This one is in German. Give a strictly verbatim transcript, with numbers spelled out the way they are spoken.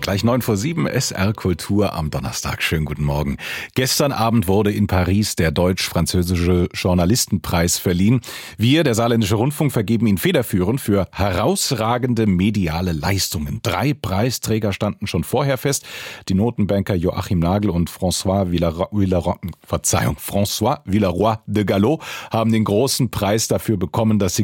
Gleich neun vor sieben, S R Kultur am Donnerstag. Schönen guten Morgen. Gestern Abend wurde in Paris der deutsch-französische Journalistenpreis verliehen. Wir, der Saarländische Rundfunk, vergeben ihn federführend für herausragende mediale Leistungen. Drei Preisträger standen schon vorher fest. Die Notenbanker Joachim Nagel und François Villeroy, Verzeihung, François Villeroy de Galhau haben den großen Preis dafür bekommen, dass sie